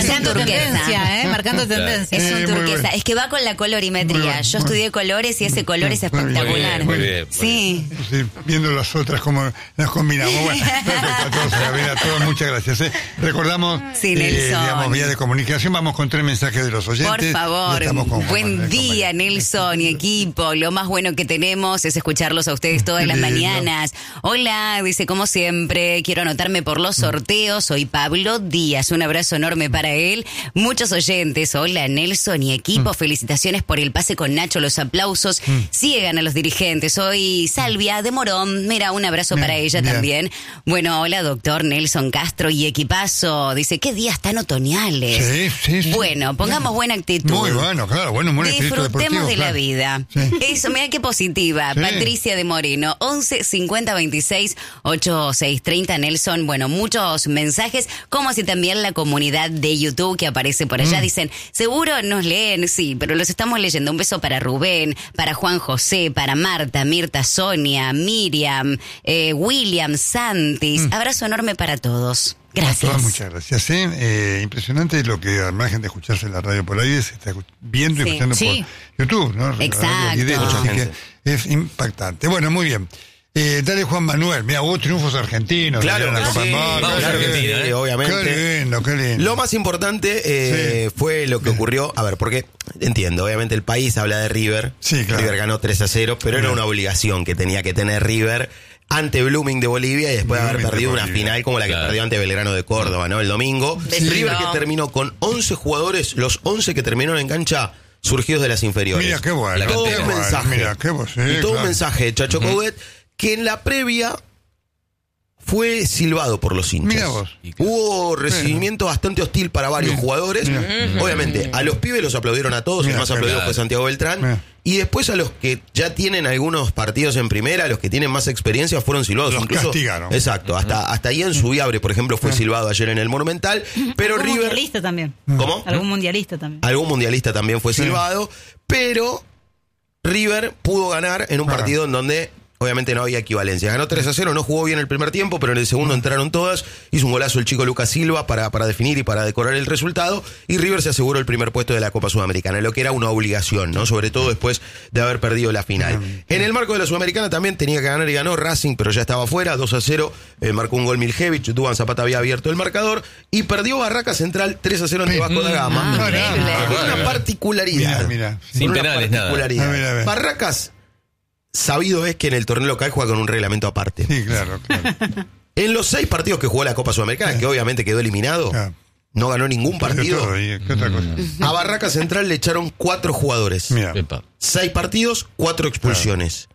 Marcando turquesa. Marcando tendencia. Es un turquesa. bueno. Es que va con la colorimetría. Yo estudié colores y ese color es espectacular. Muy bien. Sí. Sí, viendo las otras cómo las combinamos. Bueno, perfecto, a todos, a todos, muchas gracias. Recordamos, Sí, Nelson. digamos, vía de comunicación, vamos con 3 mensajes de los oyentes. Por favor, Ya estamos con Juan buen Manuel, día, compañero. Nelson y equipo. Lo más bueno que tenemos es escucharlos a ustedes todas las Lindo. mañanas. Hola, dice, como siempre, quiero anotarme por los sorteos. Soy Pablo Díaz. Un abrazo enorme para él. Muchos oyentes. Hola, Nelson y equipo. Felicitaciones por el pase con Nacho. Los aplausos siguen a los dirigentes. Soy Salvia de Morón. Mira, un abrazo Bien, para ella bien. también. Bueno, hola, doctor Nelson Castro y equipazo. Dice, qué días tan otoñales. Sí. Bueno, pongamos buena actitud. Muy bueno, claro, bueno, buen espíritu Disfrutemos deportivo. de la claro. vida. Sí. Eso, mira qué positiva. Sí. Patricia de Moreno, 11 50 26 86 30. Nelson, bueno, muchos mensajes, como así también la comunidad de YouTube que aparece por allá. Dicen, seguro nos leen, sí, pero los estamos leyendo. Un beso para Rubén, para Juan José, para Marta, Mirta, Sonia, Miriam, William, Santis. Abrazo enorme para todos. Gracias. Todas, muchas gracias. Impresionante lo que, al margen de escucharse en la radio por ahí, se está viendo y Sí. escuchando Sí. por YouTube, ¿no? Exacto. Videos, Mucha así gente. que es impactante. Bueno, muy bien. Dale, Juan Manuel. Mira, hubo triunfos argentinos. Claro, en la Copa sí, del Mundo. vamos a Qué Argentina, lindo. obviamente. Qué lindo. Lo más importante fue lo que ocurrió. A ver, porque entiendo, obviamente el país habla de River. Sí, claro. River ganó 3-0, pero era una obligación que tenía que tener River ante Blooming de Bolivia y después de haber Blooming de perdido una Bolivia. final como la que Claro. perdió ante Belgrano de Córdoba, ¿no? El domingo. Sí. River que No. terminó con 11 jugadores, los 11 que terminaron en cancha surgidos de las inferiores. Mira, qué bueno. Todo qué un bueno. mensaje. Mira, qué bueno. Sí, Y todo un claro. mensaje de Chacho Coudet que en la previa fue silbado por los hinchas. Mira vos. Hubo recibimiento bastante hostil para varios Mira. jugadores. Mira. Obviamente, a los pibes los aplaudieron a todos, Mira, el más aplaudido claro. fue Santiago Beltrán. Mira. Y después a los que ya tienen algunos partidos en primera, los que tienen más experiencia, fueron silbados. Los castigaron. Exacto, hasta Ian Subiabre, por ejemplo, fue silbado ayer en el Monumental. Pero Algún River... mundialista también. ¿Cómo? Algún mundialista también. Algún mundialista también fue silbado, pero River pudo ganar en un Claro. partido en donde obviamente no había equivalencia. Ganó 3-0, no jugó bien el primer tiempo, pero en el segundo entraron todas. Hizo un golazo el chico Lucas Silva para definir y para decorar el resultado. Y River se aseguró el primer puesto de la Copa Sudamericana, lo que era una obligación, ¿no? Sobre todo después de haber perdido la final. En el marco de la Sudamericana también tenía que ganar y ganó Racing, pero ya estaba fuera, 2-0. Marcó un gol Miljevich, Duván Zapata había abierto el marcador. Y perdió Barraca Central 3-0 ante Vasco da Gama. increíble. Con una particularidad. Mira. Sin Con una penales, nada. particularidad. A ver. Barracas, sabido es que en el torneo local juega con un reglamento aparte. Sí, claro. En los 6 partidos que jugó la Copa Sudamericana, que obviamente quedó eliminado, Claro. no ganó ningún partido. Todo, ¿y ¿Qué otra cosa? A Barraca Central le echaron 4 jugadores. Mira. Epa. 6 partidos, 4 expulsiones.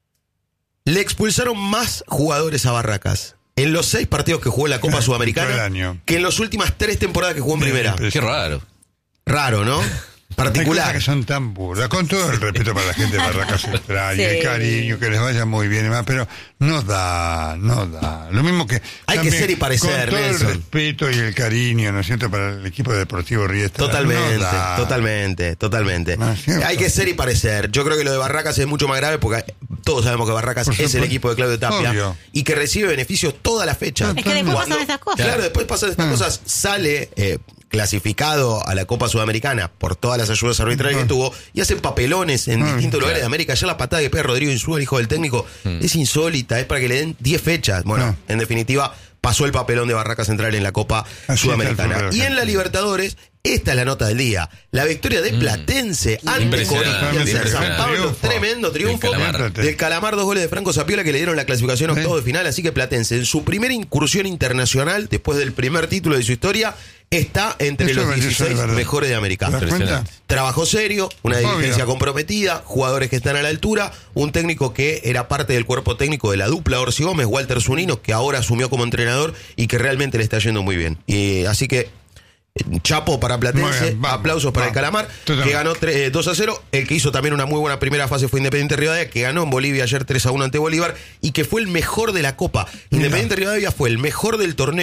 Le expulsaron más jugadores a Barracas en los 6 partidos que jugó en la Copa Todo el Sudamericana año. que en las últimas 3 temporadas que jugó en primera. Qué raro. Raro, ¿no? Hay cosas Particular. que son tan burdas, con todo el respeto para la gente de Barraca Central y el cariño, que les vaya muy bien y más, pero no da. Lo mismo que... Hay que también, ser y parecer, con todo Nelson. el respeto y el cariño, ¿no es cierto?, para el equipo deportivo Riestra. Totalmente, no da. totalmente. No, es cierto. Hay que ser y parecer. Yo creo que lo de Barracas es mucho más grave porque todos sabemos que Barracas Por es el supuesto. equipo de Claudio Tapia Obvio. y que recibe beneficios toda la fecha. Es que después Cuando- pasan estas cosas. Claro, después pasan estas cosas. Sale clasificado a la Copa Sudamericana por todas las ayudas arbitrales que tuvo y hacen papelones en distintos lugares de América. Ya la patada que pega Rodrigo Insúa, el hijo del técnico, es insólita. Es para que le den 10 fechas. Bueno, en definitiva, pasó el papelón de Barraca Central en la Copa Así Sudamericana. está el Y en la Libertadores, esta es la nota del día. La victoria de Platense ante Impresionante, Corinthians en San impresionante. Pablo. Triunfo. Tremendo triunfo. Del Calamar. Del Calamar, 2 goles de Franco Zapiola que le dieron la clasificación a octavos de final. Así que Platense, en su primera incursión internacional, después del primer título de su historia, está entre Eso los es 16 verdad. mejores de América. ¿Te das cuenta? Impresionante. Trabajó serio, una Obvio. dirigencia comprometida, jugadores que están a la altura, un técnico que era parte del cuerpo técnico de la dupla Orsi Gómez, Walter Zunino, que ahora asumió como entrenador y que realmente le está yendo muy bien. Y así que chapo para Muy Platense, bien, vamos, aplausos para el vamos. Calamar, Totalmente. que ganó 2-0. El que hizo también una muy buena primera fase fue Independiente Rivadavia, que ganó en Bolivia ayer 3-1 ante Bolívar y que fue el mejor de la Copa. Independiente Rivadavia fue el mejor del torneo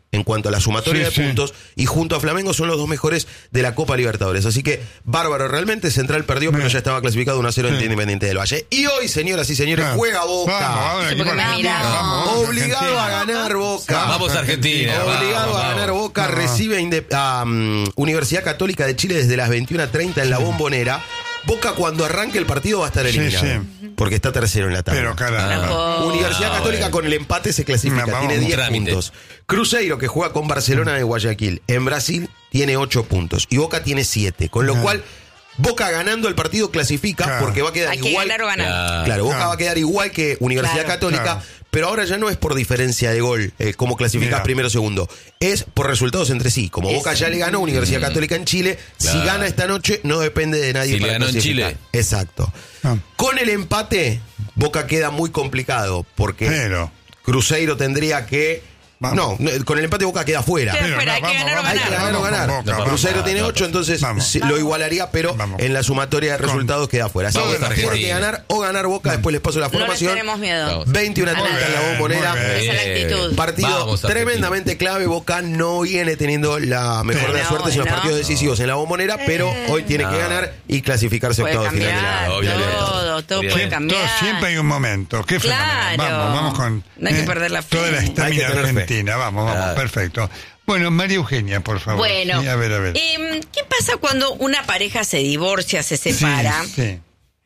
en cuanto a la sumatoria Sí, de sí. puntos, y junto a Flamengo son los dos mejores de la Copa Libertadores. Así que, bárbaro, realmente Central perdió, pero ya estaba clasificado 1-0 ante Independiente del Valle. Y hoy, señoras y señores, juega Boca. Vamos, ahora, Sí, equipo porque me argentino, mira. vamos, Obligado Argentina. a ganar Boca. Vamos Argentina. Obligado vamos, a ganar vamos. Boca, No. recibe a Universidad Católica de Chile desde las 21:30 en la Bombonera. Boca cuando arranque el partido va a estar Sí, eliminado, porque está tercero en la tabla. Pero caramba. Universidad Católica bueno. con el empate se clasifica, Vamos, tiene un 10 trámite. puntos. Cruzeiro, que juega con Barcelona de Guayaquil, en Brasil, tiene 8 puntos. Y Boca tiene 7, con lo cual Boca ganando el partido clasifica, Claro. porque va a quedar Hay que igual. ganar o ganar. Claro, Boca Claro. va a quedar igual que Universidad Claro. Católica, Claro. pero ahora ya no es por diferencia de gol, como clasificás Mira. primero o segundo, es por resultados entre sí. Como Boca ya le ganó a Universidad Católica en Chile, si Claro. gana esta noche no depende de nadie Si le para ganó en clasificar. Chile. Exacto. Ah. Con el empate, Boca queda muy complicado, porque Pero. Cruzeiro tendría que... Vamos. No, con el empate Boca queda fuera. Queda Pero fuera, hay que ganar o Hay que ganar. ganar o ganar. Vamos, Boca, Cruzeiro vamos. tiene No, 8, entonces vamos. lo igualaría, pero Vamos. en la sumatoria de resultados queda fuera. Así Vamos, que tiene que Argentina. ganar o ganar Boca, después les paso la No les formación. tenemos miedo. Vamos. 21:30 en la Bombonera. Muy bien. Esa es la actitud. Partido Vamos, Argentina. tremendamente clave. Boca no viene teniendo la mejor de las No, suertes en los no. partidos decisivos en la Bombonera, pero hoy tiene que ganar y clasificarse a Puede octavos final de cambiar la obvio, todo obvio. puede Sí, cambiar. siempre hay un momento. Qué Claro. fenómeno. Vamos con No hay que perder la fe. toda la Hay estamina que tener fe. argentina. Vamos, Claro. perfecto. Bueno, María Eugenia, por favor. Bueno, Sí, a ver. ¿qué pasa cuando una pareja se divorcia, se separa? Sí.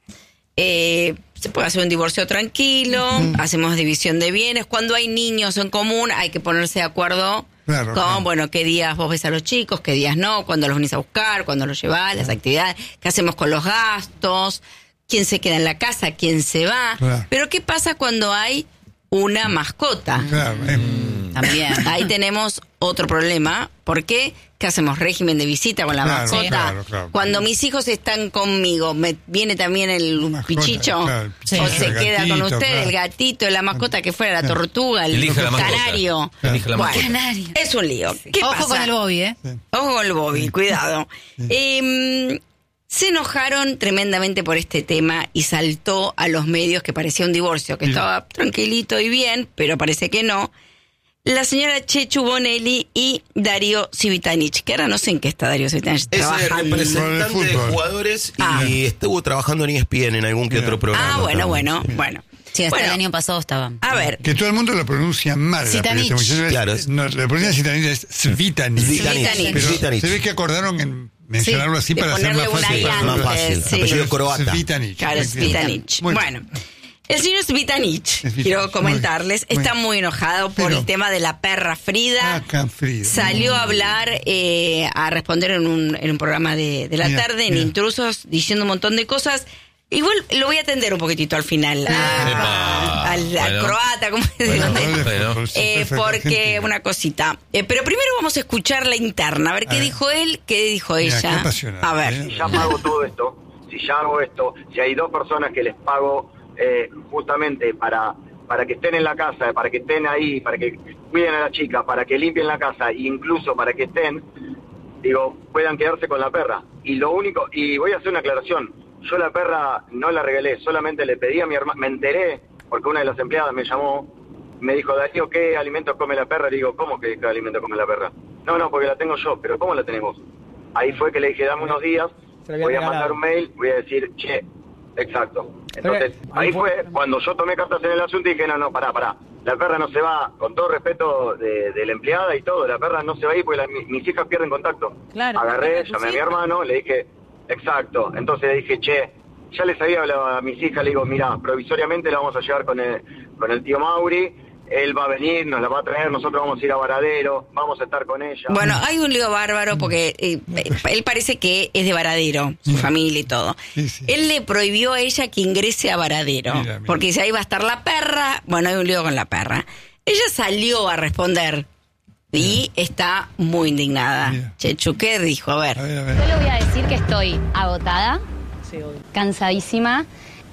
Se puede hacer un divorcio tranquilo, hacemos división de bienes. Cuando hay niños en común, hay que ponerse de acuerdo Claro, con, claro. bueno, qué días vos ves a los chicos, qué días no, cuándo los venís a buscar, cuándo los llevás, las actividades, qué hacemos con los gastos, quién se queda en la casa, quién se va. Claro. Pero ¿qué pasa cuando hay una mascota? Claro, También. Ahí tenemos otro problema. ¿Por qué? ¿Qué hacemos? Régimen de visita con la Claro, mascota. claro. Cuando mis hijos están conmigo, ¿me viene también el Mascota, pichicho? claro, ¿O sí. se El queda con gatito, usted, claro. el gatito, la mascota que fuera, la tortuga, el Elija la mascota. canario? Elija la Bueno, mascota. Canario. es un lío. ¿Qué Ojo pasa? con el Bobby, ¿eh? Ojo con el Bobby, cuidado. Se enojaron tremendamente por este tema y saltó a los medios que parecía un divorcio, que estaba tranquilito y bien, pero parece que no. La señora Chechu Bonelli y Darío Civitanich, que ahora no sé en qué está Darío Civitanich Es el trabajando. representante Con el de fútbol. jugadores Ah. y estuvo trabajando en ESPN en algún que Mira. otro programa. Ah, bueno, también. bueno. Sí, hasta Bueno, el año pasado estaba. A ver, Que todo el mundo lo pronuncia mal. el apellido de este Zitanich. muchacho. Claro. No, lo pronuncia Zitanich, es Svitanich. Zitanich. Pero Zitanich. se ve que acordaron en mencionarlo así de para hacer más ponerle una fácil. I Más antes, fácil. sí. Apellido croata. Svitanich. claro, Civitanich. Muy bien. Bueno, el señor Civitanich, Svitanich, quiero comentarles, muy bien. está muy enojado por Pero- el tema de la perra Frida. Ah, Canfrido. Salió a hablar, a responder en un programa de la Mira, tarde, en mira. Intrusos, diciendo un montón de cosas. Igual lo voy a atender un poquitito al final, al Bueno. croata, como Bueno, dicen. bueno. Porque una cosita. Pero primero vamos a escuchar la interna, a ver qué ver. dijo él, qué dijo Mira, ella. qué apasionante, A ver. ¿eh? Si ya pago todo esto, si ya hago esto, si hay dos personas que les pago justamente para que estén en la casa, para que estén ahí, para que cuiden a la chica, para que limpien la casa, e incluso para que estén, digo, puedan quedarse con la perra. Y lo único, y voy a hacer una aclaración, yo la perra no la regalé, solamente le pedí a mi hermana, me enteré, porque una de las empleadas me llamó, me dijo, Darío, ¿qué alimentos come la perra? Le digo, ¿cómo que qué alimento come la perra? No, porque la tengo yo, pero ¿cómo la tenemos? Ahí fue que le dije, dame unos días, Se lo había voy a regalado. mandar un mail, voy a decir, che, exacto. Entonces, ahí fue cuando yo tomé cartas en el asunto y dije, no, pará. La perra no se va, con todo respeto de la empleada y todo, la perra no se va a ir porque mis hijas pierden contacto. Claro, Agarré, tus llamé a mi hijas. hermano, le dije, exacto. Entonces le dije, che, ya les había hablado a mis hijas, le digo, mira, provisoriamente la vamos a llevar con el tío Mauri, él va a venir, nos la va a traer, nosotros vamos a ir a Varadero, vamos a estar con ella. Bueno, hay un lío bárbaro porque él parece que es de Varadero, su familia y todo. Sí. Él le prohibió a ella que ingrese a Varadero, Mira. porque dice, ahí va a estar la perra. Bueno, hay un lío con la perra. Ella salió a responder y está muy indignada. Mira. Chechu, ¿qué dijo? A ver. A ver. Solo voy a decir que estoy agotada, Sí, obvio. cansadísima,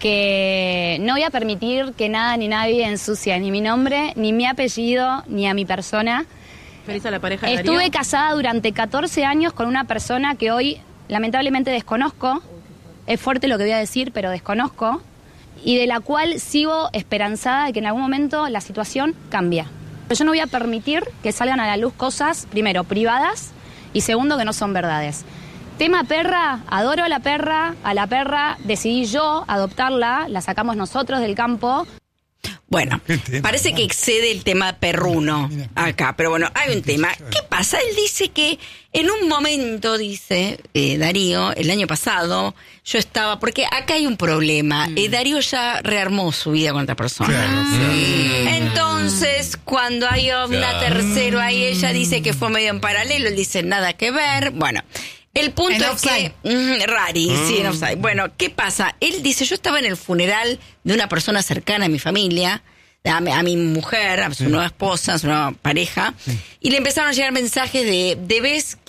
que no voy a permitir que nada ni nadie ensucie ni mi nombre, ni mi apellido, ni a mi persona. Feliz a la pareja de Estuve Darío. casada durante 14 años con una persona que hoy lamentablemente desconozco. Es fuerte lo que voy a decir, pero desconozco. Y de la cual sigo esperanzada de que en algún momento la situación cambia. Yo no voy a permitir que salgan a la luz cosas, primero, privadas, y segundo, que no son verdades. Tema perra, adoro a la perra decidí yo adoptarla, la sacamos nosotros del campo. Bueno, parece que excede el tema perruno acá, pero bueno, hay un tema. ¿Qué pasa? Él dice que en un momento, dice Darío, el año pasado, yo estaba, porque acá hay un problema. Darío ya rearmó su vida con otra persona. Claro. Entonces, cuando hay una tercera ahí, ella dice que fue medio en paralelo, él dice nada que ver. Bueno, el punto es que... Rari, sí, en offside. Bueno, ¿qué pasa? Él dice, yo estaba en el funeral de una persona cercana a mi familia, a mi mujer, a su nueva esposa, a su nueva pareja, y le empezaron a llegar mensajes de debes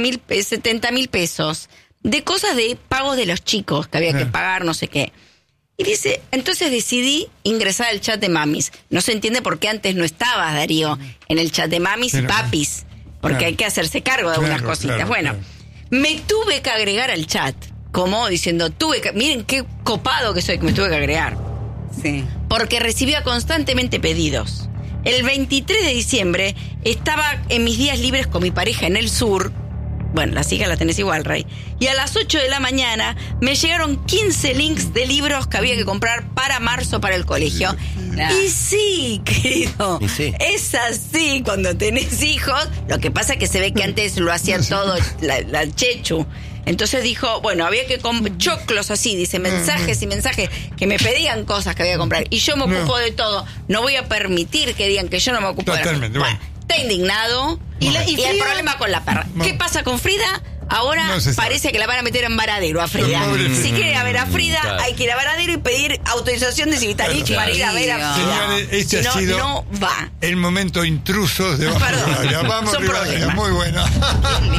70.000 pesos, de cosas de pagos de los chicos que había que pagar, no sé qué. Y dice, entonces decidí ingresar al chat de mamis. No se entiende por qué antes no estabas, Darío, en el chat de mamis y papis, porque hay que hacerse cargo de algunas cositas. Bueno, me tuve que agregar al chat, como diciendo, miren qué copado que soy, que me tuve que agregar. Sí. Porque recibía constantemente pedidos. El 23 de diciembre estaba en mis días libres con mi pareja en el sur. Bueno, las hijas las tenés igual, Rey. Y a las 8 de la mañana me llegaron 15 links de libros que había que comprar para marzo para el colegio. Y sí, querido, es así cuando tenés hijos. Lo que pasa es que se ve que antes lo hacía todo la Chechu. Entonces dijo, bueno, había que choclos así, dice, mensajes y mensajes que me pedían cosas que había que comprar. Y yo me ocupo de todo. No voy a permitir que digan que yo no me ocupo de nada. Bueno, está indignado. Y el problema con la perra. ¿Qué pasa con Frida? Ahora parece que la van a meter en varadero a Frida. Si quiere ir a ver a Frida, hay que ir a varadero y pedir autorización de Civitalich para ir a ver a Frida. Señores, este ha sido no va. el momento intruso de Bajo Rivadavia. Vamos, Rivadavia, muy bueno.